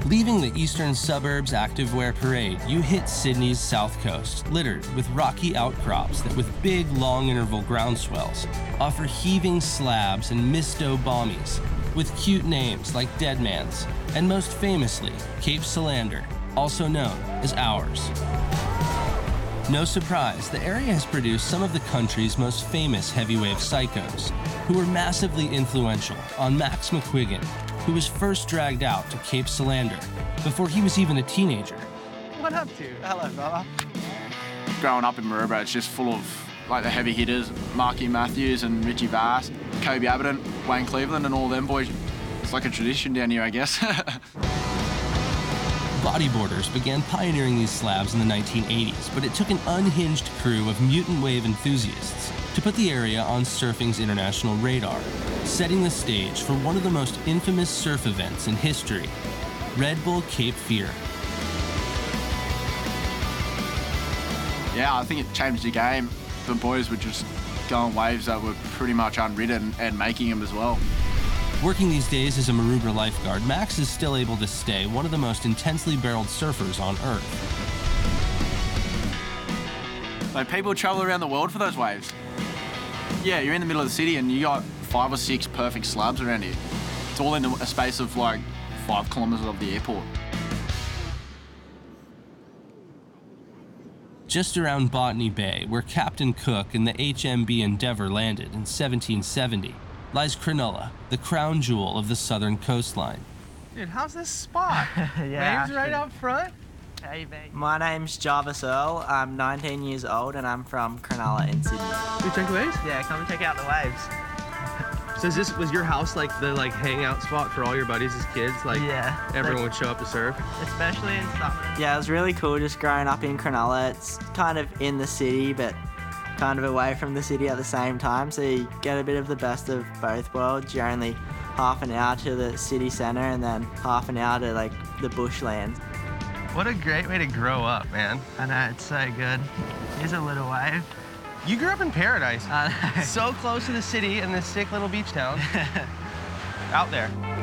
Leaving the eastern suburbs activewear parade, you hit Sydney's south coast, littered with rocky outcrops that, with big, long-interval ground swells, offer heaving slabs and misto bommies, with cute names like Deadman's, and most famously, Cape Solander, also known as Ours. No surprise, the area has produced some of the country's most famous heavywave psychos, who were massively influential on Max McQuiggan, who was first dragged out to Cape Solander before he was even a teenager. What up to? Hello, brother. Growing up in Maroubra, it's just full of like the heavy hitters, Marky Matthews and Richie Vass, Kobe Abbott, Wayne Cleveland and all them boys. It's like a tradition down here, I guess. Bodyboarders began pioneering these slabs in the 1980s, but it took an unhinged crew of mutant wave enthusiasts to put the area on surfing's international radar, setting the stage for one of the most infamous surf events in history, Red Bull Cape Fear. Yeah, I think it changed the game. The boys were just going waves that were pretty much unridden and making them as well. Working these days as a Maroubra lifeguard, Max is still able to stay one of the most intensely barreled surfers on Earth. Like, people travel around the world for those waves. Yeah, you're in the middle of the city and you got 5 or 6 perfect slabs around here. It's all in a space of like 5 kilometres of the airport. Just around Botany Bay, where Captain Cook and the HMB Endeavour landed in 1770, lies Cronulla, the crown jewel of the southern coastline. Dude, how's this spot? Yeah, Waves right up front? Hey, mate. My name's Jarvis Earl. I'm 19 years old and I'm from Cronulla in Sydney. You check the waves? Yeah, come and check out the waves. So was your house like the hangout spot for all your buddies as kids? Like, yeah. Everyone would show up to surf? Especially in summer. Yeah, it was really cool just growing up in Cronulla. It's kind of in the city, but kind of away from the city at the same time, so you get a bit of the best of both worlds. You're only half an hour to the city centre and then half an hour to like the bushlands. What a great way to grow up, man. I know, it's so good. Here's a little wave. You grew up in paradise. So close to the city in this sick little beach town. Out there.